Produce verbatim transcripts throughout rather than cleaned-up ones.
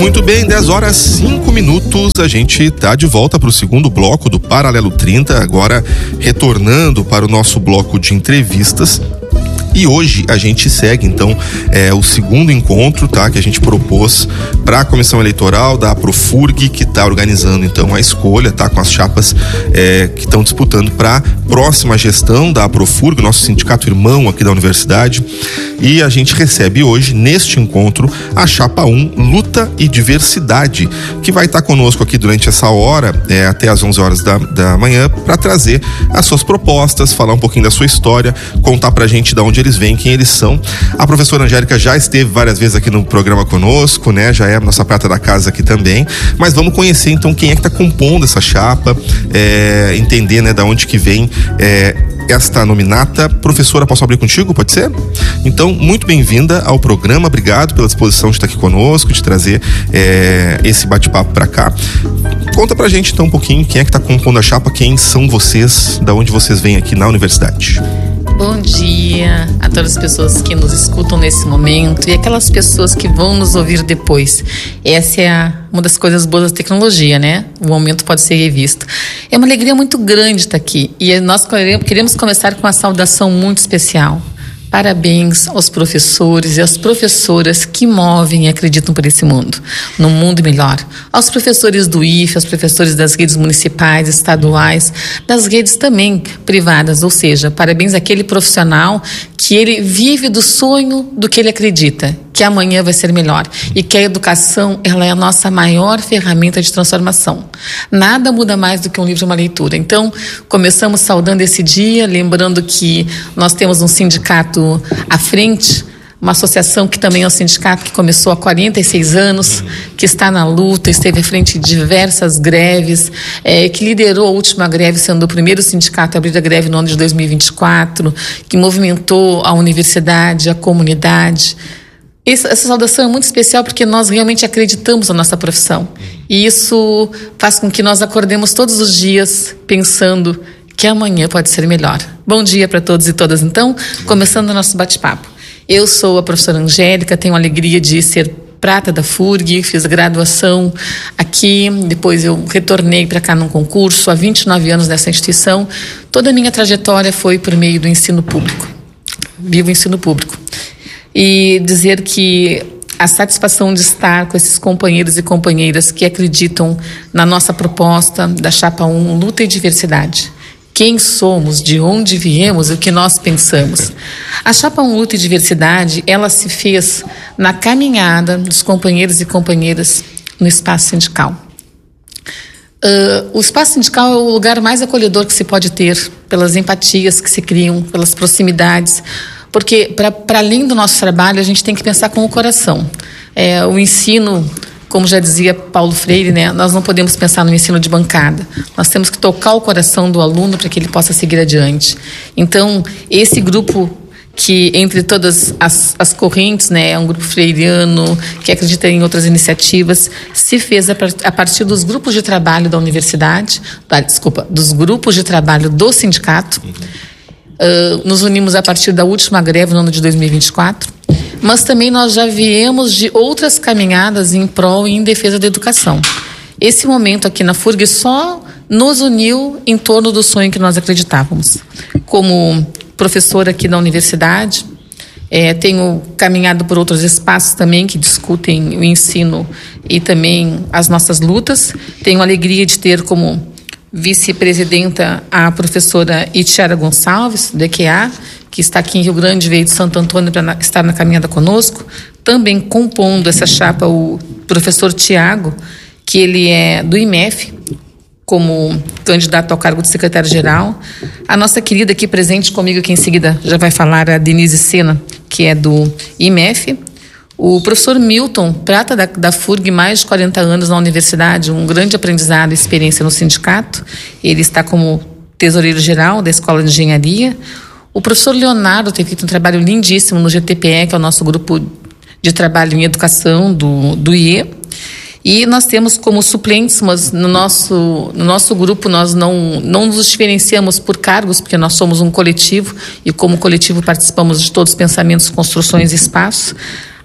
Muito bem, dez horas cinco minutos, a gente tá de volta para o segundo bloco do Paralelo trinta, agora retornando para o nosso bloco de entrevistas. E hoje a gente segue então é, o segundo encontro, tá, que a gente propôs para a Comissão Eleitoral da Aprofurg, que está organizando então a escolha, tá, com as chapas é, que estão disputando para a próxima gestão da Aprofurg, nosso sindicato irmão aqui da universidade. E a gente recebe hoje, neste encontro, a chapa um, Luta e Diversidade, que vai estar conosco aqui durante essa hora, é, até às onze horas da, da manhã, para trazer as suas propostas, falar um pouquinho da sua história, contar pra gente de onde eles vêm, quem eles são. A professora Angélica já esteve várias vezes aqui no programa conosco, né? Já é a nossa prata da casa aqui também. Mas vamos conhecer então quem é que está compondo essa chapa, é, entender, né, da onde que vem é, esta nominata. Professora, posso abrir contigo? Pode ser? Então, muito bem-vinda ao programa. Obrigado pela disposição de estar aqui conosco, de trazer é, esse bate-papo para cá. Conta pra gente então um pouquinho quem é que está compondo a chapa, quem são vocês, da onde vocês vêm aqui na universidade. Bom dia a todas as pessoas que nos escutam nesse momento e aquelas pessoas que vão nos ouvir depois. Essa é a, uma das coisas boas da tecnologia, né? O momento pode ser revisto. É uma alegria muito grande estar aqui e nós queremos começar com uma saudação muito especial. Parabéns aos professores e às professoras que movem e acreditam por esse mundo, num mundo melhor. Aos professores do I F E, aos professores das redes municipais, estaduais, das redes também privadas, ou seja, parabéns àquele profissional que ele vive do sonho do que ele acredita, que amanhã vai ser melhor e que a educação, ela é a nossa maior ferramenta de transformação. Nada muda mais do que um livro e uma leitura. Então, começamos saudando esse dia, lembrando que nós temos um sindicato à frente, uma associação que também é um sindicato que começou há quarenta e seis anos, que está na luta, esteve à frente de diversas greves, é, que liderou a última greve, sendo o primeiro sindicato a abrir a greve no ano de dois mil e vinte e quatro, que movimentou a universidade, a comunidade. Essa, essa saudação é muito especial porque nós realmente acreditamos na nossa profissão. E isso faz com que nós acordemos todos os dias pensando que amanhã pode ser melhor. Bom dia para todos e todas, então, começando o nosso bate-papo. Eu sou a professora Angélica, tenho a alegria de ser prata da Furg, fiz graduação aqui, depois eu retornei para cá num concurso, há vinte e nove anos nessa instituição. Toda a minha trajetória foi por meio do ensino público. Vivo o ensino público. E dizer que a satisfação de estar com esses companheiros e companheiras que acreditam na nossa proposta da Chapa um, Luta e Diversidade. Quem somos, de onde viemos e o que nós pensamos. A Chapa um, Luta e Diversidade, ela se fez na caminhada dos companheiros e companheiras no espaço sindical. Uh, o espaço sindical é o lugar mais acolhedor que se pode ter, pelas empatias que se criam, pelas proximidades, porque para além do nosso trabalho a gente tem que pensar com o coração. É, o ensino, como já dizia Paulo Freire, né, nós não podemos pensar no ensino de bancada. Nós temos que tocar o coração do aluno para que ele possa seguir adiante. Então, esse grupo que, entre todas as, as correntes, né, é um grupo freiriano que acredita em outras iniciativas, se fez a, a partir dos grupos de trabalho da universidade, da, desculpa, dos grupos de trabalho do sindicato. Uh, nos unimos a partir da última greve no ano de dois mil e vinte e quatro, mas também nós já viemos de outras caminhadas em prol e em defesa da educação. Esse momento aqui na Furg só nos uniu em torno do sonho que nós acreditávamos. Como professora aqui da universidade, é, tenho caminhado por outros espaços também que discutem o ensino e também as nossas lutas. Tenho a alegria de ter como vice-presidenta a professora Itiara Gonçalves, do E Q A, que está aqui em Rio Grande, veio de Santo Antônio para estar na caminhada conosco. Também compondo essa chapa o professor Tiago, que ele é do I M E F, como candidato ao cargo de secretário-geral. A nossa querida aqui presente comigo, que em seguida já vai falar, a Denise Sena, que é do I M E F. O professor Milton, prata da, da Furg, mais de quarenta anos na universidade, um grande aprendizado e experiência no sindicato. Ele está como tesoureiro-geral da Escola de Engenharia. O professor Leonardo tem feito um trabalho lindíssimo no G T P E, que é o nosso grupo de trabalho em educação do, do I E. E nós temos como suplentes, mas no nosso, no nosso grupo nós não, não nos diferenciamos por cargos, porque nós somos um coletivo, e como coletivo participamos de todos os pensamentos, construções e espaços.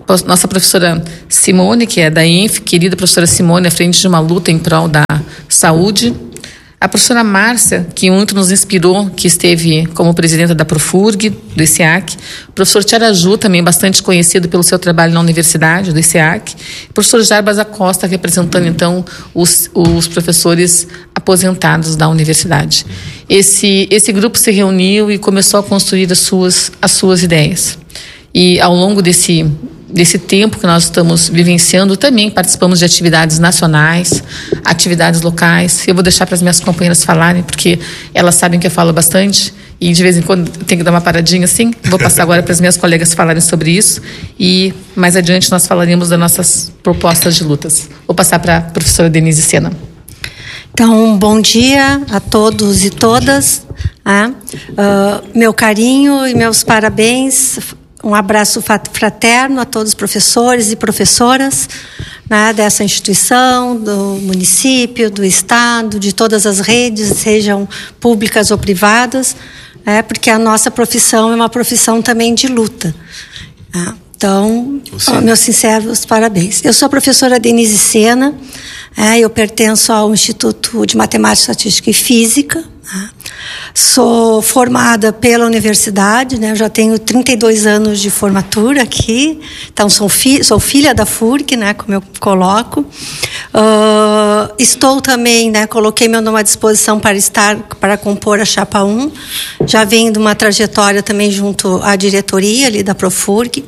nossa professora Simone, que é da I N F, querida professora Simone, à frente de uma luta em prol da saúde. A professora Márcia, que muito nos inspirou, que esteve como presidenta da Profurg, do I C E A C. O professor Tiaraju, também bastante conhecido pelo seu trabalho na universidade, do I C E A C. O professor Jarbas Acosta, representando, então, os, os professores aposentados da universidade. Esse, esse grupo se reuniu e começou a construir as suas, as suas ideias. E, ao longo desse... desse tempo que nós estamos vivenciando, também participamos de atividades nacionais, atividades locais. Eu vou deixar para as minhas companheiras falarem, porque elas sabem que eu falo bastante e de vez em quando tenho que dar uma paradinha assim. Vou passar agora para as minhas colegas falarem sobre isso e mais adiante nós falaremos das nossas propostas de lutas. Vou passar para a professora Denise Sena. Então, bom dia a todos e todas. Ah, uh, meu carinho e meus parabéns. Um abraço fraterno a todos os professores e professoras, né, dessa instituição, do município, do estado, de todas as redes, sejam públicas ou privadas, né, porque a nossa profissão é uma profissão também de luta. Né? Então, ó, meus sinceros parabéns. Eu sou a professora Denise Sena, é, eu pertenço ao Instituto de Matemática, Estatística e Física. Né? Sou formada pela universidade, né? Eu já tenho trinta e dois anos de formatura aqui, então sou, fi, sou filha da F U R C, né? Como eu coloco. Uh, estou também, né? Coloquei meu nome à disposição para estar, para compor a Chapa um. Já venho de uma trajetória também junto à diretoria ali da Profurg.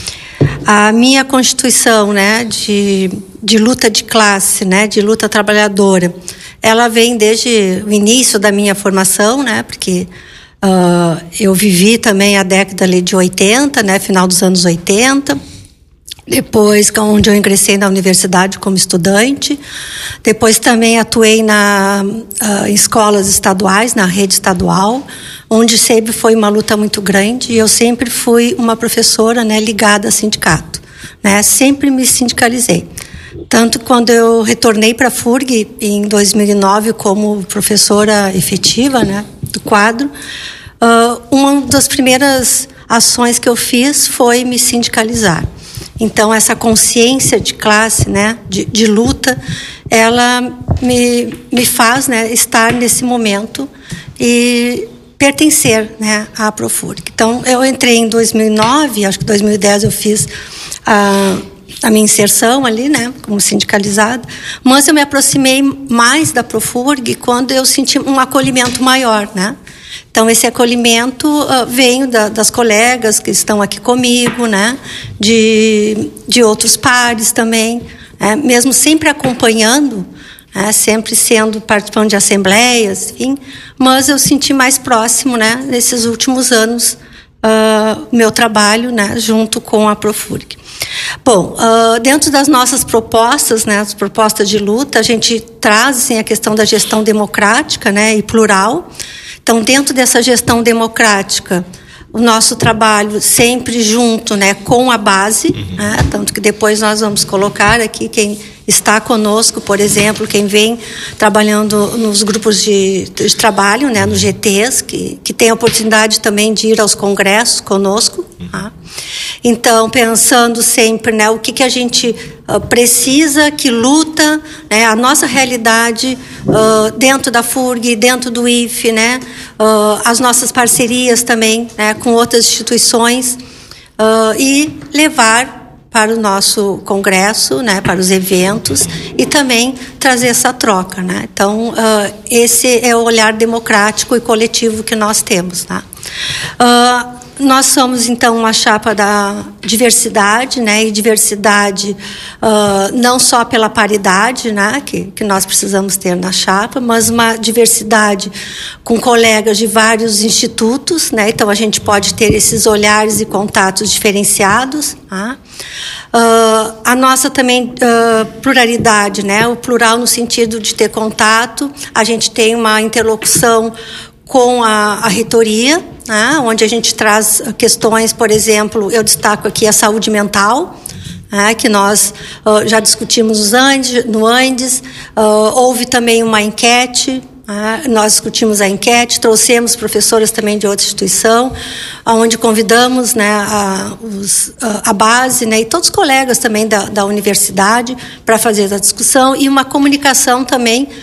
A minha constituição, né? De, de luta de classe, né? De luta trabalhadora. Ela vem desde o início da minha formação, né? Porque uh, eu vivi também a década ali de oitenta, né? Final dos anos oitenta. Depois, onde eu ingressei na universidade como estudante. Depois também atuei na, uh, em escolas estaduais, na rede estadual, onde sempre foi uma luta muito grande. E eu sempre fui uma professora, né? Ligada a sindicato, né? Sempre me sindicalizei. Tanto quando eu retornei para a F U R G em dois mil e nove como professora efetiva, né, do quadro, uh, uma das primeiras ações que eu fiz foi me sindicalizar. Então, essa consciência de classe, né, de, de luta, ela me, me faz, né, estar nesse momento e pertencer, né, à Profurg. Então, eu entrei em dois mil e nove, acho que em dois mil e dez eu fiz a... Uh, a minha inserção ali, né, como sindicalizada, mas eu me aproximei mais da Profurg quando eu senti um acolhimento maior, né? Então, esse acolhimento uh, veio da, das colegas que estão aqui comigo, né, de, de outros pares também, né, mesmo sempre acompanhando, né, sempre sendo participando de assembleias, enfim, mas eu senti mais próximo, né, nesses últimos anos, uh, meu trabalho, né, junto com a Profurg. Bom, uh, dentro das nossas propostas, né, as propostas de luta, a gente traz assim, a questão da gestão democrática, né, e plural. Então, dentro dessa gestão democrática, o nosso trabalho sempre junto, né, com a base, uhum. né, tanto que depois nós vamos colocar aqui quem está conosco, por exemplo, quem vem trabalhando nos grupos de, de trabalho, né, nos G Tês, que, que tem a oportunidade também de ir aos congressos conosco. Uhum. Tá? Então, pensando sempre, né, o que, que a gente uh, precisa, que luta, né, a nossa realidade uh, dentro da F U R G, dentro do I F E, né, uh, as nossas parcerias também, né, com outras instituições uh, e levar para o nosso congresso, né, para os eventos e também trazer essa troca, né? Então, uh, esse é o olhar democrático e coletivo que nós temos, tá? Uh, Nós somos, então, uma chapa da diversidade, né? E diversidade uh, não só pela paridade, né? Que, que nós precisamos ter na chapa, mas uma diversidade com colegas de vários institutos, né? Então, a gente pode ter esses olhares e contatos diferenciados, tá? Uh, a nossa também uh, pluralidade, né? O plural no sentido de ter contato, a gente tem uma interlocução com a, a reitoria, né, onde a gente traz questões, por exemplo, eu destaco aqui a saúde mental, né, que nós uh, já discutimos no Andes, uh, houve também uma enquete, Ah, nós discutimos a enquete, trouxemos professores também de outra instituição, onde convidamos, né, a, os, a base, né, e todos os colegas também da, da universidade para fazer a discussão e uma comunicação também